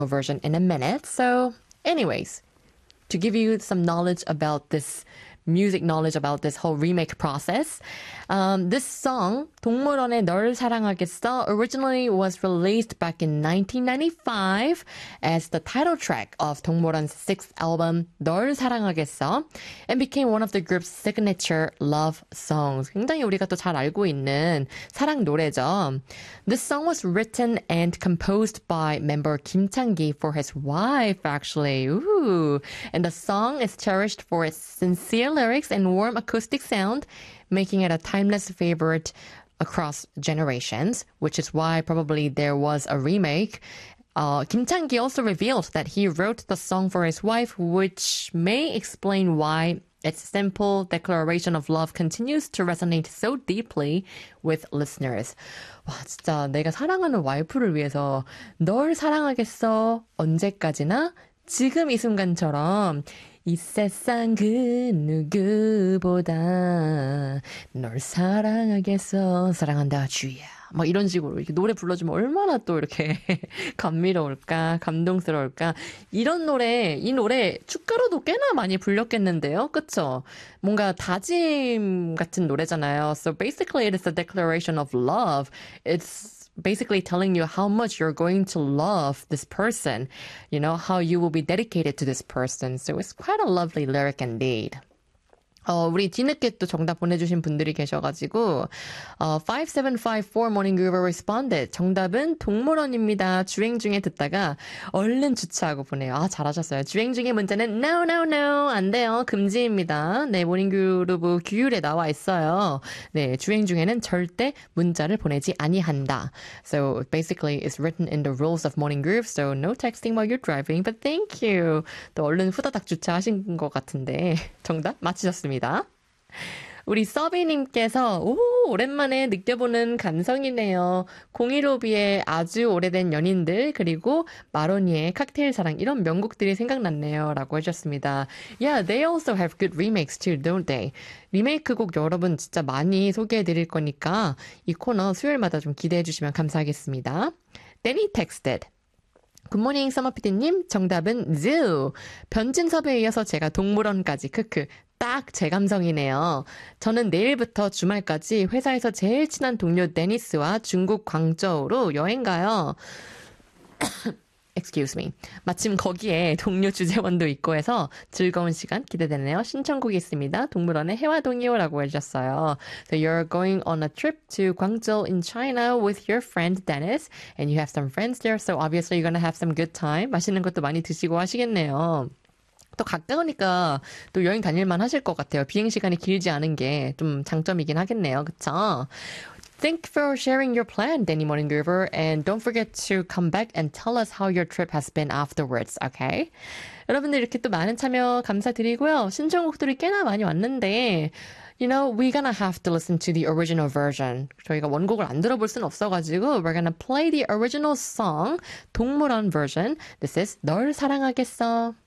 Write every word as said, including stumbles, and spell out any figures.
version in a minute. So, anyways, to give you some knowledge about this music knowledge about this whole remake process. Um, this song, 동물원의 널 사랑하겠어, originally was released back in nineteen ninety-five as the title track of 동물원's sixth album, 널 사랑하겠어, and became one of the group's signature love songs. 굉장히 우리가 또 잘 알고 있는 사랑 노래죠. This song was written and composed by member Kim Chang-gi for his wife, actually. Ooh. And the song is cherished for its sincere lyrics and warm acoustic sound, making it a timeless favorite across generations, which is why probably there was a remake. Uh, Kim Chang-gi also revealed that he wrote the song for his wife, which may explain why its simple declaration of love continues to resonate so deeply with listeners. 와, 진짜 내가 사랑하는 와이프를 위해서 널 사랑하겠어, 언제까지나, 지금 이 순간처럼, 이 세상 그 누구보다 널 사랑하겠어, 사랑한다 주야, 막 이런 식으로 이렇게 노래 불러주면 얼마나 또 이렇게 감미로울까, 감동스러울까. 이런 노래, 이 노래 축가로도 꽤나 많이 불렸겠는데요, 그쵸? 뭔가 다짐 같은 노래잖아요. So basically it is a declaration of love. It's basically telling you how much you're going to love this person, you know, how you will be dedicated to this person. So it's quite a lovely lyric indeed. 어, 우리 뒤늦게 또 정답 보내주신 분들이 계셔가지고, 어, five seven five four Morning Groover responded. 정답은 동물원입니다. 주행 중에 듣다가 얼른 주차하고 보내요. 아, 잘하셨어요. 주행 중에 문자는 no, no, no. 안 돼요. 금지입니다. 네, 모닝그루브 규율에 나와 있어요. 네, 주행 중에는 절대 문자를 보내지 아니한다. So basically it's written in the rules of Morning Groove. So no texting while you're driving. But thank you. 또 얼른 후다닥 주차하신 것 같은데 정답 맞히셨습니다. 우리 서비님께서 오, 오랜만에 느껴보는 감성이네요. 공일오비의 아주 오래된 연인들, 그리고 마로니의 칵테일 사랑, 이런 명곡들이 생각났네요 라고 해주셨습니다. Yeah, they also have good remakes too, don't they? 리메이크 곡 여러분 진짜 많이 소개해드릴 거니까 이 코너 수요일마다 좀 기대해주시면 감사하겠습니다. Danny texted. 굿모닝 서머피디님, 정답은 zoo. 변진섭에 이어서 제가 동물원까지, 크크. 딱 제 감성이네요. 저는 내일부터 주말까지 회사에서 제일 친한 동료 데니스와 중국 광저우로 여행 가요. Excuse me. 마침 거기에 동료 주재원도 있고 해서 즐거운 시간 기대되네요. 신청곡이 있습니다. 동물원의 해화동이요라고 해주셨어요. So you're going on a trip to Guangzhou in China with your friend Dennis, and you have some friends there, so obviously you're gonna have some good time. 맛있는 것도 많이 드시고 하시겠네요. 또 가까우니까 또 여행 다닐만 하실 것 같아요. 비행시간이 길지 않은 게 좀 장점이긴 하겠네요. 그쵸? Thank you for sharing your plan, Danny Morning Groover, and don't forget to come back and tell us how your trip has been afterwards, okay? 여러분들 이렇게 또 많은 참여 감사드리고요. 신청곡들이 꽤나 많이 왔는데, you know, we're gonna have to listen to the original version. 저희가 원곡을 안 들어볼 순 없어가지고, we're gonna play the original song, 동물원 version. This is 널 사랑하겠어.